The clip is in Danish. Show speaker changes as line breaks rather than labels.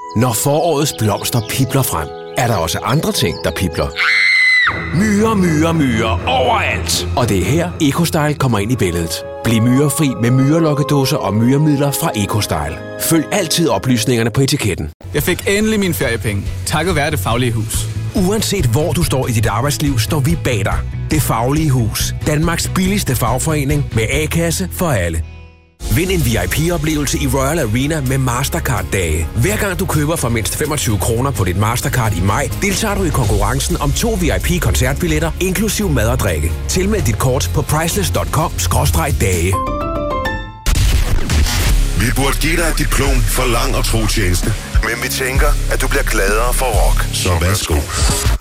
Når forårets blomster pibler frem, er der også andre ting, der pibler. Myrer overalt. Og det er her, EcoStyle kommer ind i billedet. Bliv myrefri med myrelokkedåser og myremidler fra EcoStyle. Følg altid oplysningerne på etiketten.
Jeg fik endelig mine feriepenge, takket være Det Faglige Hus.
Uanset hvor du står i dit arbejdsliv, står vi bag dig. Det Faglige Hus. Danmarks billigste fagforening med A-kasse for alle. Vind en VIP-oplevelse i Royal Arena med Mastercard-dage. Hver gang du køber for mindst 25 kroner på dit Mastercard i maj, deltager du i konkurrencen om 2 VIP-koncertbilletter, inklusiv mad og drikke. Tilmeld dit kort på priceless.com/dage.
Vi burde give dig et diplom for lang og tro tjeneste, men vi tænker, at du bliver gladere for rock. Så værsgo.